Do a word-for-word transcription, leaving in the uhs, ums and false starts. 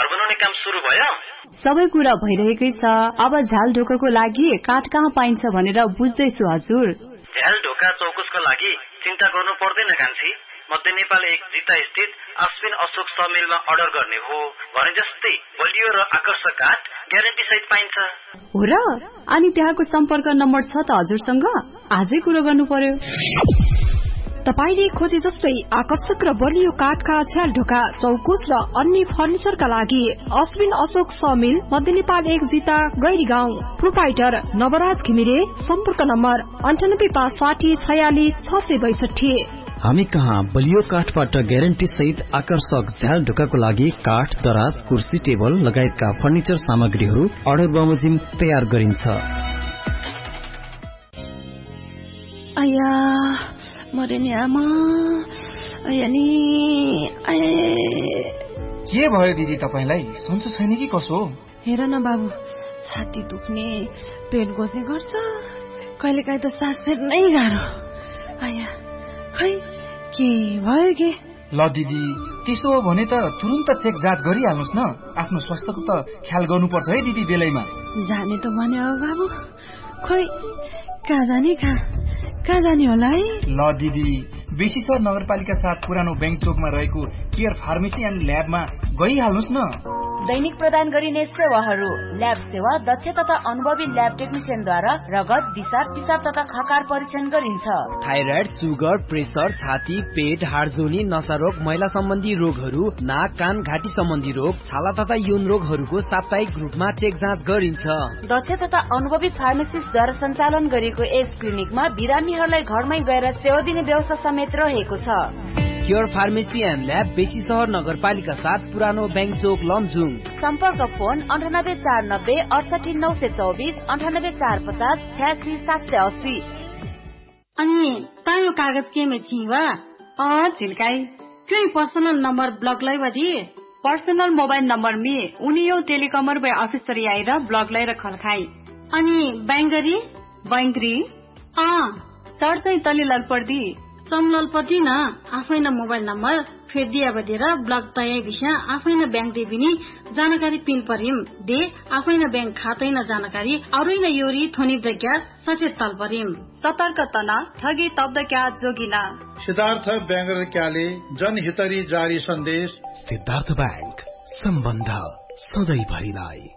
घर बनाउने काम सुरु भयो? सबै कुरा भइरहेकै छ। अब झ्याल ढोकाको लागि काठ कहाँ पाइन्छ भनेर बुझ्दैछु हजुर। झ्याल ढोका चौकुसको लागि चिन्ता गर्नु पर्दैन कान्छी। मध्य नेपाल एक जिता स्थित अश्विन अशोक समिलमा अर्डर गर्ने हो भने जस्तै बलियो र आकर्षक काठ ग्यारेन्टी सहित पाइन्छ। हो र? अनि त्यहाँको सम्पर्क नम्बर छ त हजुरसँग? आजै कुरो गर्नु पर्यो। तपाईले खोजे जस्तै आकर्षक र बलियो काठका झ्याल ढोका चौकुस र अन्य फर्निचरका लागि अश्विन अशोक समिल मध्य नेपाल एक जिता गैरी गाउँ। प्रोपाइटर नवराज घिमिरे। सम्पर्क नम्बर अन्ठानब्बे पाँच साठी छयालिस छ सय बैसठी। हामी कहाँ बलियो काठबाट ग्यारेन्टी सहित आकर्षक झ्याल ढोकाको लागि काठ, दराज, कुर्सी, टेबल लगायतका फर्निचर सामग्रीहरू अर्डर बमोजिम तयार गरिन्छ। आया मरे नि आमा, आया नि आया। के भयो दिदी तपाईलाई? सन्चो छैन कि कसो? हेर न बाबु, छाती दुख्ने, पेट गोज्ने गर्छ, कहिलेकाहीँ त सास फेर्नै गाह्रो। आया खै के भयो के? ल दिदी, त्यसो हो भने त तुरुन्त चेक जाँच गरिहाल्नुहोस् न। आफ्नो स्वास्थ्यको त ख्याल गर्नुपर्छ है दिदी बेलैमा। जाने त भन्यो बाबु, खोइ कहाँ जाने कहाँ कहाँ जाने होला है? ल दिदी, बेसीसर नगरपालिका साथ पुरानो बैंक चोकमा रहेको केयर फार्मेसी एन्ड ल्याबमा गइहाल्नुहोस् न। दैनिक प्रदान गरिने सेवाहरू: ल्याब सेवा दक्ष तथा अनुभवी ल्याब टेक्निसियनद्वारा रगत, दिशा, पिसाब तथा खकार परीक्षण गरिन्छ। थाइराइड, सुगर, प्रेसर, छाती, पेट, हाडजोनी, नसा रोग, महिला सम्बन्धी रोगहरू, नाक, कान, घाँटी सम्बन्धी रोग, छाला तथा यौन रोगहरूको साप्ताहिक रूपमा चेक जाँच गरिन्छ। दक्ष तथा अनुभवी फार्मेसिस्टद्वारा सञ्चालन गरिएको यस क्लिनिकमा बिरामीहरूलाई घरमै गएर सेवा दिने व्यवस्था समेत रहेको छ। क्योर फार्मेसी एन्ड ल्याब, बेसी सहर नगरपालिका साथ पुरानो बैंक चोक, लमजुङ। सम्पर्क फोन अन्ठानब्बे चार नब्बे अडसठी नौ सय चौबिस, अन्ठानब्बे चार पचास छ्यासी सात सय अस्सी। अनि तायो कागज केमे छिवा? अ झिल्काई क्यों पर्सनल नंबर ब्लॉक लाई वधी? पर्सनल मोबाइल नंबर में उनी यो टेलिकमर बे ऑफिस तरी आएर ब्लॉक लाई रखल खाई। अनि बैंगरी बैंगरी अ चढ चाहिँ तले ललपर्दी समललपति न आफैन मोबाइल नम्बर फेर दिया बदेर ब्लक तय विषय आफैन बैंक देबिनी जानकारी पिन परिम दे आफैन बैंक खातैन जानकारी अरुइन योरी थोनी ब्रेक्या सचेत तल परिम। सतर्क तना ठगी तब्द क्या जोगिना। सिद्धार्थ बैंगर क्याले जनहितरी जारी सन्देश। सिद्धार्थ बैंक, सम्बन्ध सधैँ भरिलाई।